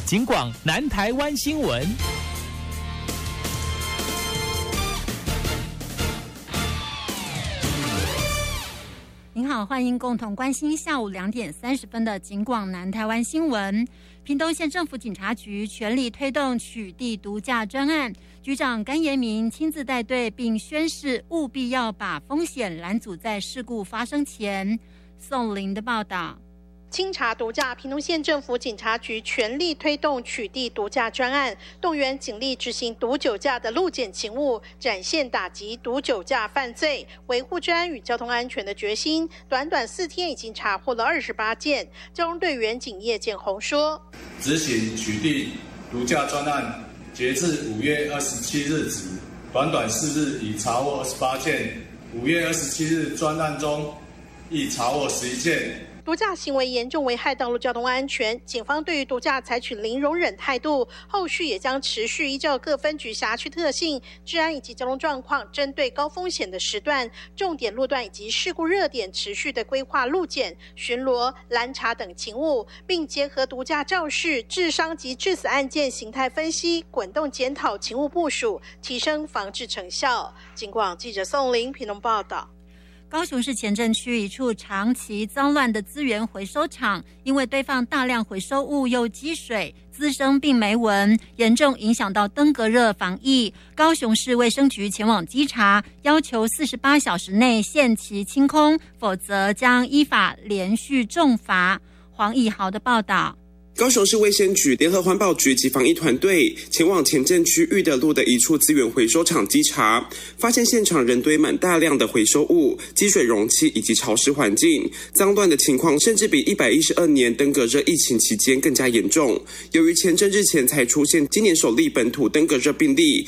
警广南台湾新闻。 您好，欢迎共同关心下午2点30分的警广南台湾新闻。屏东县政府警察局全力推动取缔毒驾专案，局长甘延明亲自带队，并宣示务必要把风险拦阻在事故发生前。宋林的报道。 清查毒驾，屏东县政府警察局全力推动取缔毒驾专案，动员警力执行毒酒驾的路检勤务，展现打击毒酒驾犯罪、维护治安与交通安全的决心。短短4天已经查获了28件。交通队员警叶建宏说：“ 执行取缔毒驾专案，截至5月27日止，短4日已查获28件。5月27日专案中，亦查获11件。” 毒驾行为严重危害道路交通安全，警方对于毒驾采取零容忍态度，后续也将持续依照各分局辖区特性、治安以及交通状况，针对高风险的时段、重点路段以及事故热点，持续的规划路检、巡逻、拦查等勤务，并结合毒驾肇事、致伤及致死案件形态分析，滚动检讨勤务部署，提升防治成效。警广记者宋玲屏东报道。 高雄市前镇区一处长期脏乱的资源回收厂，因为堆放大量回收物又积水，滋生病媒蚊，严重影响到登革热防疫。高雄市卫生局前往稽查，要求48小时内限期清空，否则将依法连续重罚。黄以豪的报道。 高雄市卫生局联合环保局及防疫团队前往前镇区裕德路的一处资源回收厂稽查，发现现场仍堆满大量的回收物、积水容器以及潮湿环境，脏乱的情况甚至比112年登革热疫情期间更加严重。由于前镇日前才出现今年首例本土登革热病例，